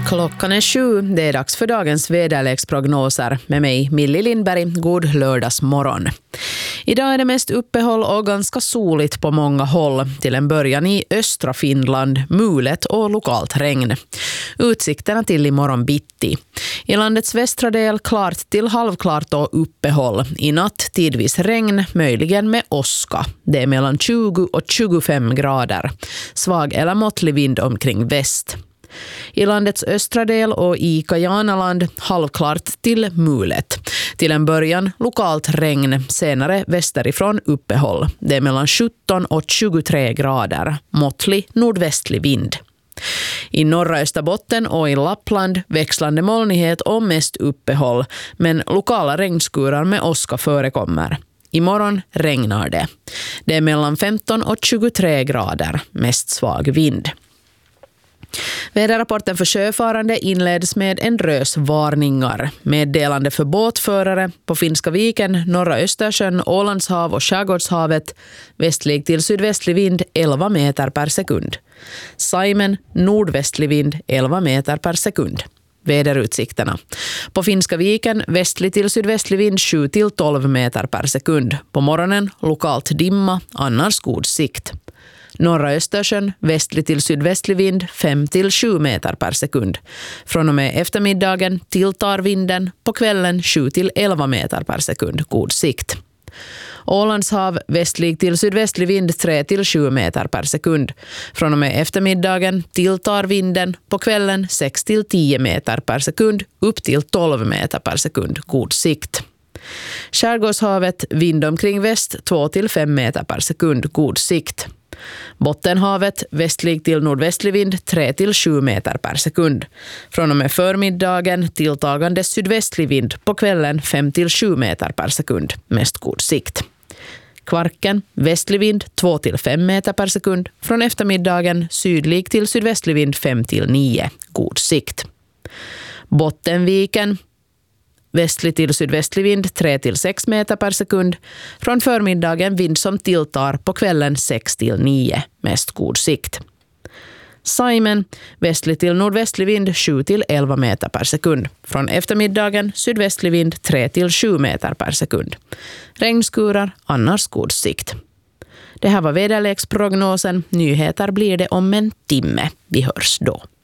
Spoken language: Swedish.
Klockan är 7. Det är dags för dagens väderleksprognoser med mig, Millie Lindberg. God lördagsmorgon. Idag är det mest uppehåll och ganska soligt på många håll. Till en början i östra Finland, mulet och lokalt regn. Utsikterna till imorgon bitti. I landets västra del klart till halvklart och uppehåll. I natt tidvis regn, möjligen med åska. Det är mellan 20 och 25 grader. Svag eller måttlig vind omkring väst. I landets östra del och i Kajanaland halvklart till mulet. Till en början lokalt regn, senare västerifrån uppehåll. Det är mellan 17 och 23 grader. Måttlig nordvästlig vind. I norra Österbotten och i Lappland växlande molnighet och mest uppehåll, men lokala regnskurar med åska förekommer. Imorgon regnar det. Det är mellan 15 och 23 grader, mest svag vind. Väderrapporten för sjöfarande inleds med en rösvarningar. Meddelande för båtförare på Finska viken, norra Östersjön, Ålandshav och Skärgårdshavet. Västlig till sydvästlig vind 11 meter per sekund. Saimen, nordvästlig vind 11 meter per sekund. Väderutsikterna. På Finska viken västlig till sydvästlig vind 7 till 12 meter per sekund. På morgonen lokalt dimma, annars god sikt. Norra Östersjön, västlig till sydvästlig vind 5 till 7 meter per sekund. Från och med eftermiddagen tilltar vinden, på kvällen 7 till 11 meter per sekund, god sikt. Ålandshav, västlig till sydvästlig vind 3 till 7 meter per sekund. Från och med eftermiddagen tilltar vinden, på kvällen 6 till 10 meter per sekund, upp till 12 meter per sekund, god sikt. Skärgårdshavet, vind omkring väst 2 till 5 meter per sekund, god sikt. Bottenhavet, västlig till nordvästlig vind 3 till 7 meter per sekund. Från och med förmiddagen tilltagande sydvästlig vind, på kvällen 5 till 7 meter per sekund, mest god sikt. Kvarken, västlig vind 2 till 5 meter per sekund. Från eftermiddagen sydlig till sydvästlig vind 5 till 9, god sikt. Bottenviken, västlig till sydvästlig vind 3 till 6 meter per sekund. Från förmiddagen vind som tilltar, på kvällen 6 till 9, mest god sikt. Saimen, västlig till nordvästlig vind 7 till 11 meter per sekund. Från eftermiddagen sydvästlig vind 3 till 7 meter per sekund. Regnskurar, annars god sikt. Det här var väderleksprognosen. Nyheter blir det om en timme. Vi hörs då.